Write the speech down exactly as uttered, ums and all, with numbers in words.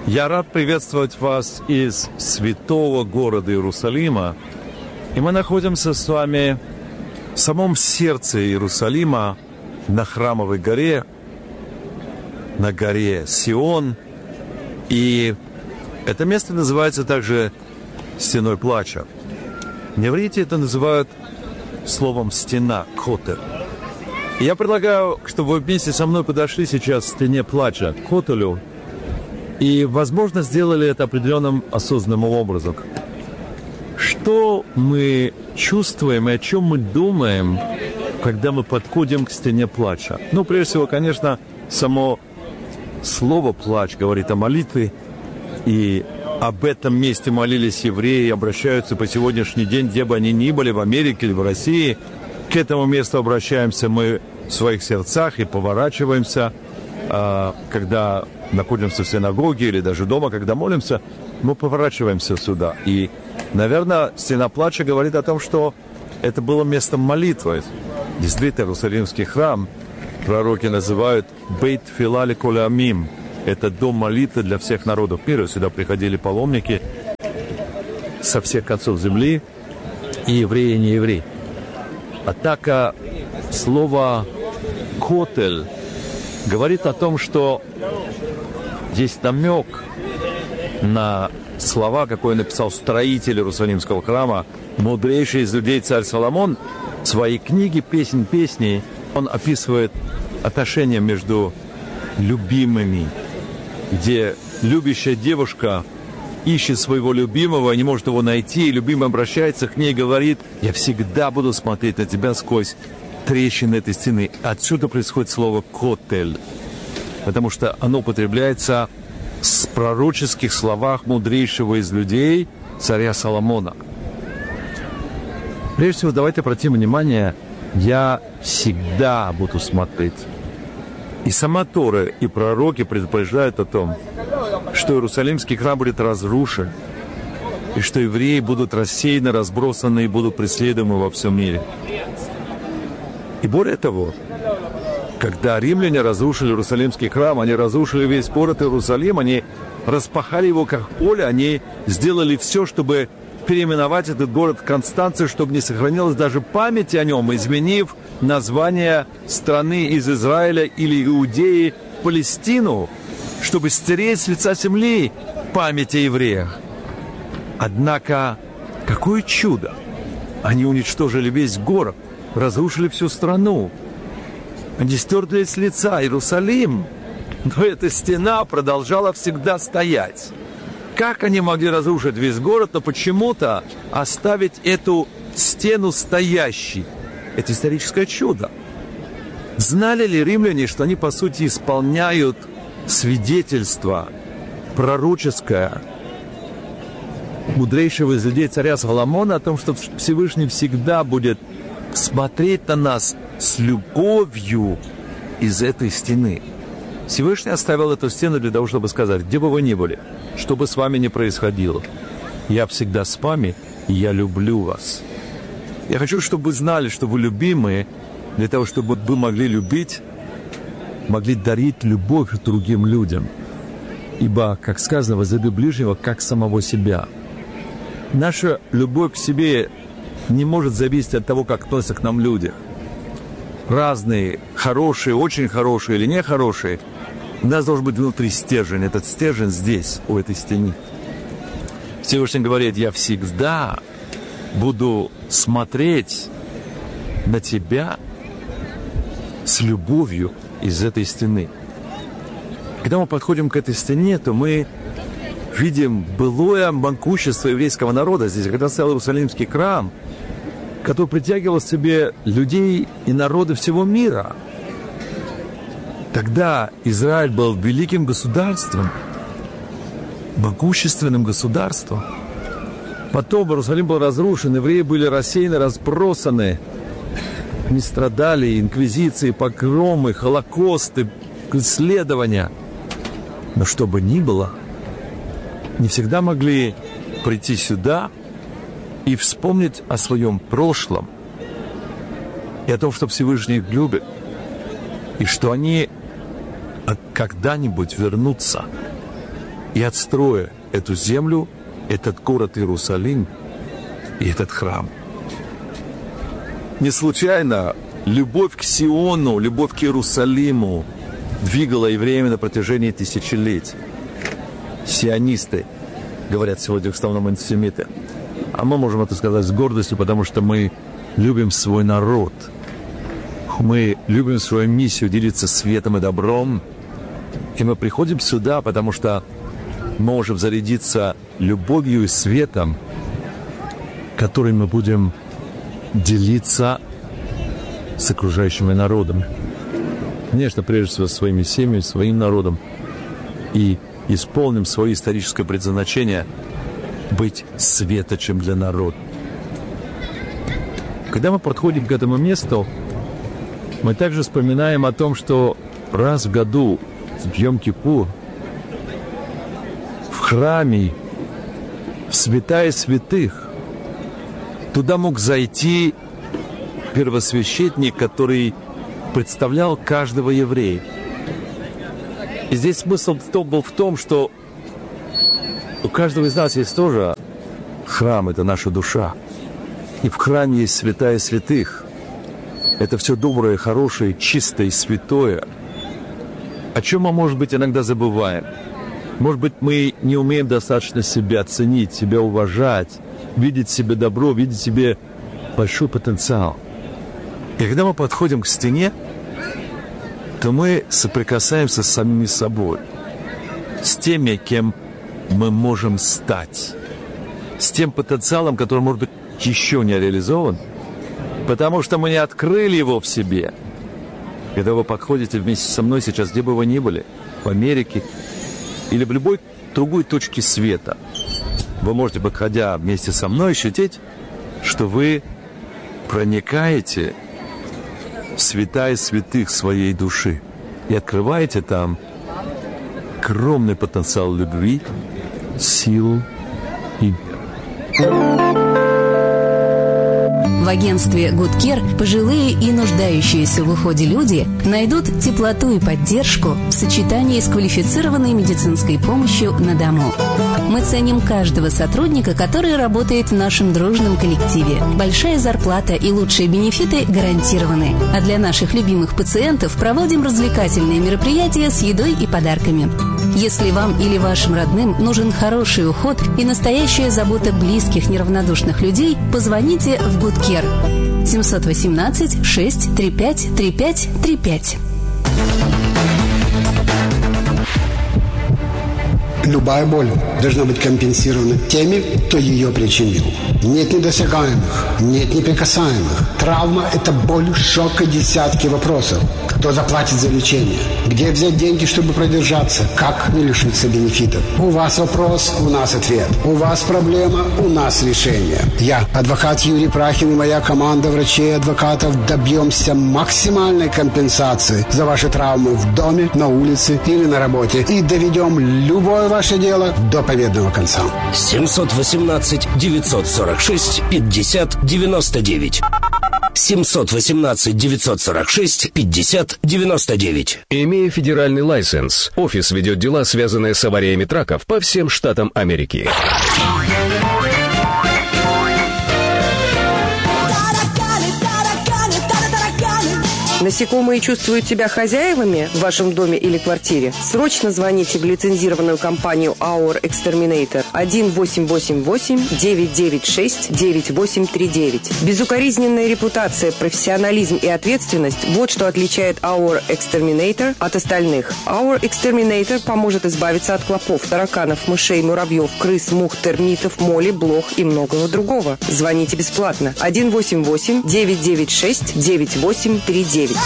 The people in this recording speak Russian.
Я рад приветствовать вас из святого города Иерусалима. И мы находимся с вами в самом сердце Иерусалима, на Храмовой горе, на горе Сион. И это место называется также Стеной плача. На иврите это называют словом «стена», «котель». И я предлагаю, чтобы вы вместе со мной подошли сейчас к стене плача, к котелю, и, возможно, сделали это определенным осознанным образом. Что мы чувствуем и о чем мы думаем, когда мы подходим к стене плача? Ну, прежде всего, конечно, само слово «плач» говорит о молитве, и об этом месте молились евреи, обращаются по сегодняшний день, где бы они ни были, в Америке или в России. К этому месту обращаемся мы в своих сердцах и поворачиваемся, когда находимся в синагоге или даже дома, когда молимся, мы поворачиваемся сюда. И, наверное, стена плача говорит о том, что это было местом молитвы. Действительно, Иерусалимский храм пророки называют «Бейт Тфила ликоль амим». Это дом молитвы для всех народов мира. Сюда приходили паломники со всех концов земли, и евреи, и не евреи. Однако слово «котель» говорит о том, что есть намек на слова, какой написал строитель Иерусалимского храма, мудрейший из людей царь Соломон. В своей книге «Песнь песней» он описывает отношения между любимыми, где любящая девушка ищет своего любимого, не может его найти, и любимый обращается к ней и говорит: «Я всегда буду смотреть на тебя сквозь трещины этой стены». Отсюда происходит слово «котель», потому что оно употребляется в пророческих словах мудрейшего из людей, царя Соломона. Прежде всего, давайте обратим внимание: «Я всегда буду смотреть». И сама Тора, и пророки предупреждают о том, что Иерусалимский храм будет разрушен, и что евреи будут рассеяны, разбросаны и будут преследуемы во всем мире. И более того, когда римляне разрушили Иерусалимский храм, они разрушили весь город Иерусалим, они распахали его как поле, они сделали все, чтобы переименовать этот город в Констанцию, чтобы не сохранилась даже память о нем, изменив название страны из Израиля или Иудеи в Палестину, чтобы стереть с лица земли память о евреях. Однако, какое чудо! Они уничтожили весь город, разрушили всю страну. Они стерли с лица Иерусалим, но эта стена продолжала всегда стоять. Как они могли разрушить весь город, но почему-то оставить эту стену стоящей? Это историческое чудо. Знали ли римляне, что они, по сути, исполняют свидетельство пророческое мудрейшего из людей царя Соломона о том, что Всевышний всегда будет смотреть на нас с любовью из этой стены? Всевышний оставил эту стену для того, чтобы сказать: где бы вы ни были, что бы с вами ни происходило, я всегда с вами, и я люблю вас. Я хочу, чтобы вы знали, что вы любимые, для того, чтобы вы могли любить, могли дарить любовь другим людям. Ибо, как сказано, возлюби ближнего, как самого себя. Наша любовь к себе не может зависеть от того, как относятся к нам люди. Разные, хорошие, очень хорошие или нехорошие. У нас должен быть внутри стержень. Этот стержень здесь, у этой стены. Всевышний говорит: я всегда буду смотреть на тебя с любовью из этой стены. Когда мы подходим к этой стене, то мы видим былое могущество еврейского народа здесь. Когда стоял Иерусалимский храм, который притягивал к себе людей и народы всего мира. Тогда Израиль был великим государством, могущественным государством. Потом Иерусалим был разрушен, евреи были рассеяны, разбросаны. Они страдали, инквизиции, погромы, холокосты, исследования. Но что бы ни было, не всегда могли прийти сюда и вспомнить о своем прошлом и о том, что Всевышний их любит, и что они когда-нибудь вернутся. и отстроя эту землю, этот город Иерусалим и этот храм. Не случайно любовь к Сиону, любовь к Иерусалиму двигала евреями на протяжении тысячелетий. Сионисты, говорят сегодня в основном антисемиты. А мы можем это сказать с гордостью, потому что мы любим свой народ. Мы любим свою миссию делиться светом и добром. И мы приходим сюда, потому что мы можем зарядиться любовью и светом, который мы будем делиться с окружающими народами. Конечно, прежде всего, своими семьями, своим народом. И исполним свое историческое предназначение быть светочем для народа. Когда мы подходим к этому месту, мы также вспоминаем о том, что раз в году, в Йом-Кипур, в храме, в святая святых, туда мог зайти первосвященник, который представлял каждого еврея. И здесь смысл был в том, что у каждого из нас есть тоже храм, это наша душа. И в храме есть святая святых. Это все доброе, хорошее, чистое, святое. О чем мы, может быть, иногда забываем. Может быть, мы не умеем достаточно себя ценить, себя уважать, видеть в себе добро, видеть в себе большой потенциал. И когда мы подходим к стене, то мы соприкасаемся с самими собой, с теми, кем мы можем стать, с тем потенциалом, который, может быть, еще не реализован, потому что мы не открыли его в себе. Когда вы подходите вместе со мной сейчас, где бы вы ни были, в Америке или в любой другой точке света, вы можете, подходя вместе со мной, ощутить, что вы проникаете в святая святых своей души и открываете там огромный потенциал любви, силу и В агентстве Good Care пожилые и нуждающиеся в уходе люди найдут теплоту и поддержку в сочетании с квалифицированной медицинской помощью на дому. Мы ценим каждого сотрудника, который работает в нашем дружном коллективе. Большая зарплата и лучшие бенефиты гарантированы. А для наших любимых пациентов проводим развлекательные мероприятия с едой и подарками. Если вам или вашим родным нужен хороший уход и настоящая забота близких неравнодушных людей, позвоните в Good Care семь один восемь шесть три пять три пять три пять. Любая боль должна быть компенсирована теми, кто ее причинил. Нет недосягаемых, нет неприкасаемых. Травма – это боль, шок и десятки вопросов. Кто заплатит за лечение? Где взять деньги, чтобы продержаться? Как не лишиться бенефитов? У вас вопрос, у нас ответ. У вас проблема, у нас решение. Я, адвокат Юрий Прахин и моя команда врачей и адвокатов добьемся максимальной компенсации за ваши травмы в доме, на улице или на работе. И доведем любое ваше дело до победного конца. семь один восемь девятьсот сорок шесть пятьдесят девяносто девять. семь один восемь девятьсот сорок шесть пятьдесят девяносто девять. Имея федеральный лайсенс, офис ведет дела, связанные с авариями траков по всем штатам Америки. Насекомые чувствуют себя хозяевами в вашем доме или квартире? Срочно звоните в лицензированную компанию Our Exterminator один восемь восемь восемь девять девять шесть девять восемь три девять. Безукоризненная репутация, профессионализм и ответственность – вот что отличает Our Exterminator от остальных. Our Exterminator поможет избавиться от клопов, тараканов, мышей, муравьев, крыс, мух, термитов, моли, блох и многого другого. Звоните бесплатно один восемь восемь девять девять шесть девять восемь три девять.